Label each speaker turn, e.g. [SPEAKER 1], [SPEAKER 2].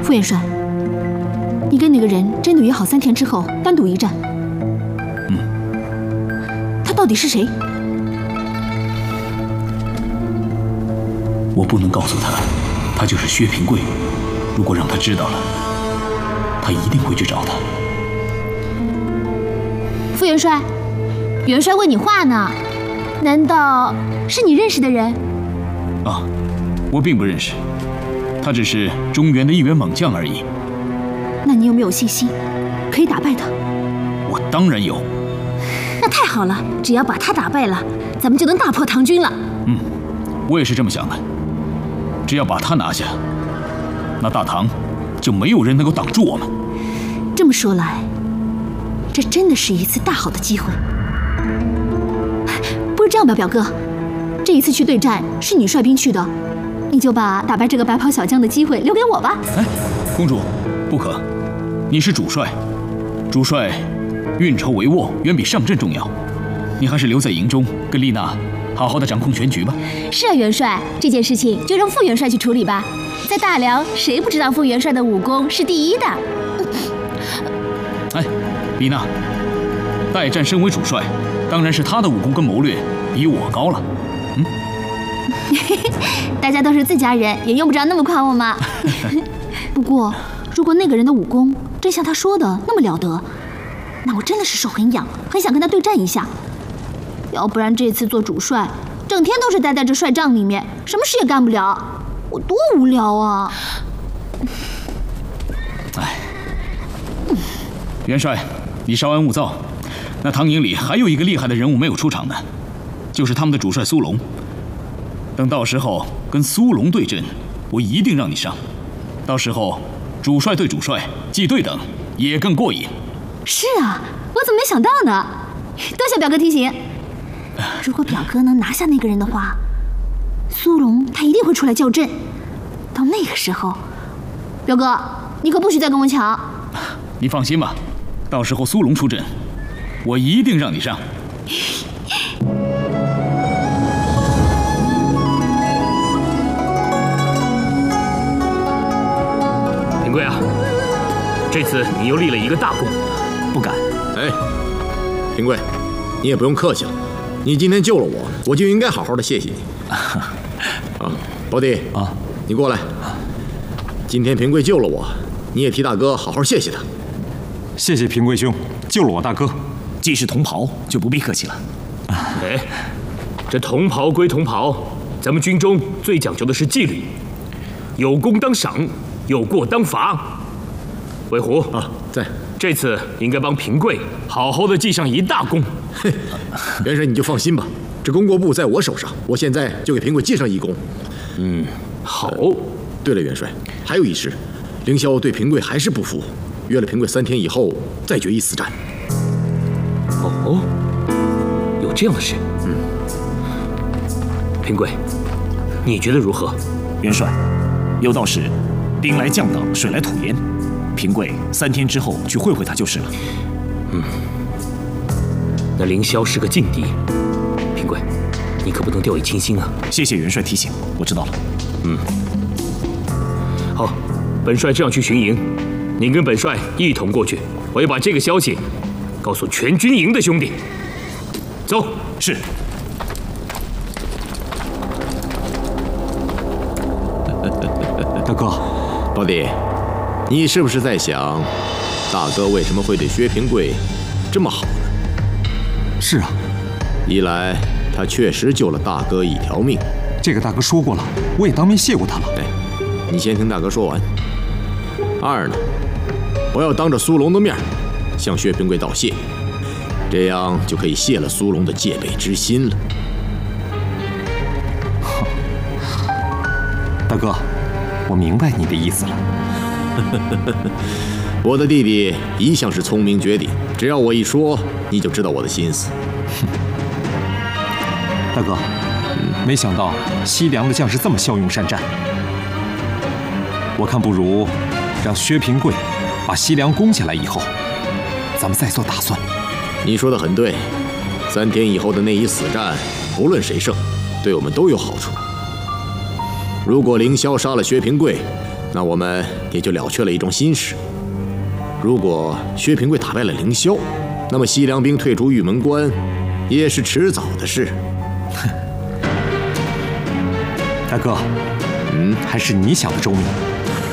[SPEAKER 1] 副元帅，你跟那个人真的约好3天之后单独一战。他到底是谁？
[SPEAKER 2] 我不能告诉他，他就是薛平贵。如果让他知道了，他一定会去找他。
[SPEAKER 1] 副元帅，元帅问你话呢，难道是你认识的人？
[SPEAKER 2] 啊，我并不认识，他只是中原的一员猛将而已。
[SPEAKER 1] 那你有没有信心可以打败他？
[SPEAKER 2] 我当然有。
[SPEAKER 1] 那太好了，只要把他打败了，咱们就能大破唐军了。
[SPEAKER 2] 我也是这么想的。只要把他拿下，那大唐就没有人能够挡住我们。
[SPEAKER 1] 这么说来，这真的是一次大好的机会。不如这样吧，表哥，这一次去对战是你率兵去的，你就把打败这个白袍小将的机会留给我吧。
[SPEAKER 2] 哎，公主，不可，你是主帅，主帅运筹帷幄远比上阵重要，你还是留在营中跟丽娜好好的掌控全局吧。
[SPEAKER 1] 是啊，元帅，这件事情就让副元帅去处理吧。在大梁，谁不知道副元帅的武功是第一的？
[SPEAKER 2] 哎，丽娜，代战身为主帅，当然是他的武功跟谋略比我高了。
[SPEAKER 1] 大家都是自家人，也用不着那么夸我嘛。不过，如果那个人的武功真像他说的那么了得，那我真的是手很痒，很想跟他对战一下。要不然这次做主帅，整天都是待在这帅帐里面，什么事也干不了，我多无聊啊！
[SPEAKER 2] 哎，元帅，你稍安勿躁。那唐营里还有一个厉害的人物没有出场呢，就是他们的主帅苏龙。等到时候跟苏龙对阵，我一定让你上。到时候主帅对主帅，既对等也更过瘾。
[SPEAKER 1] 是啊，我怎么没想到呢？多谢表哥提醒。如果表哥能拿下那个人的话，苏龙他一定会出来叫阵。到那个时候，表哥你可不许再跟我抢。
[SPEAKER 2] 你放心吧，到时候苏龙出阵，我一定让你上。
[SPEAKER 3] 平贵啊，这次你又立了一个大功。
[SPEAKER 2] 不敢。
[SPEAKER 4] 哎，平贵，你也不用客气了。你今天救了我，我就应该好好的谢谢你。啊，宝弟
[SPEAKER 2] 啊，
[SPEAKER 4] 你过来。今天平贵救了我，你也替大哥好好谢谢他。
[SPEAKER 5] 谢谢平贵兄救了我大哥。
[SPEAKER 2] 既是同袍，就不必客气了。
[SPEAKER 3] 哎，这同袍归同袍，咱们军中最讲究的是纪律，有功当赏，有过当罚。魏虎
[SPEAKER 4] 啊，在。
[SPEAKER 3] 这次应该帮平贵好好的记上一大功。
[SPEAKER 4] 元帅你就放心吧，这功过簿在我手上，我现在就给平贵记上一功。
[SPEAKER 3] 好。
[SPEAKER 4] 对了，元帅，还有一事，凌霄对平贵还是不服，约了平贵3天以后再决一死战。
[SPEAKER 3] 哦，有这样的事？平贵，你觉得如何？
[SPEAKER 6] 元帅，有道是，兵来将挡，水来土掩。平贵3天之后去会会他就是了。
[SPEAKER 3] 那凌霄是个劲敌，平贵，你可不能掉以轻心啊！
[SPEAKER 6] 谢谢元帅提醒，我知道了。
[SPEAKER 3] 好，本帅这样去巡营，您跟本帅一同过去，我要把这个消息告诉全军营的兄弟。走。
[SPEAKER 6] 是。
[SPEAKER 5] 大哥，
[SPEAKER 4] 宝弟，你是不是在想，大哥为什么会对薛平贵这么好呢？
[SPEAKER 5] 是啊，
[SPEAKER 4] 一来他确实救了大哥一条命，
[SPEAKER 5] 这个大哥说过了，我也当面谢过他了。
[SPEAKER 4] 哎，你先听大哥说完。二呢，我要当着苏龙的面向薛平贵道谢，这样就可以泄了苏龙的戒备之心了。
[SPEAKER 5] 大哥，我明白你的意思了。
[SPEAKER 4] 我的弟弟一向是聪明绝顶，只要我一说，你就知道我的心思。
[SPEAKER 5] 大哥，没想到西凉的将士这么骁勇善战，我看不如让薛平贵把西凉攻下来以后，咱们再做打算。
[SPEAKER 4] 你说的很对，3天以后的那一死战，不论谁胜，对我们都有好处。如果凌霄杀了薛平贵， 那我们也就了却了一桩心事。如果薛平贵打败了凌霄，那么西凉兵退出玉门关，也是迟早的事。
[SPEAKER 5] 大哥，还是你想的周密。